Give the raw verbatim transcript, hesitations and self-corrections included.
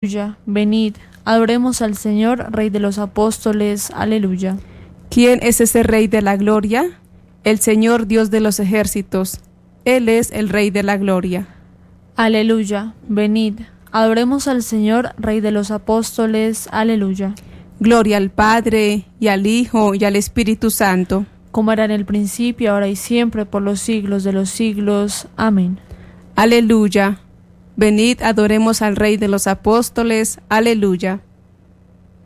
Aleluya. Venid, adoremos al Señor, Rey de los apóstoles. Aleluya. ¿Quién es ese Rey de la gloria? El Señor Dios de los ejércitos. Él es el Rey de la gloria. Aleluya. Venid, adoremos al Señor, Rey de los apóstoles. Aleluya. Gloria al Padre, y al Hijo, y al Espíritu Santo. Como era en el principio, ahora y siempre, por los siglos de los siglos. Amén. Aleluya. Venid, adoremos al Rey de los apóstoles. Aleluya.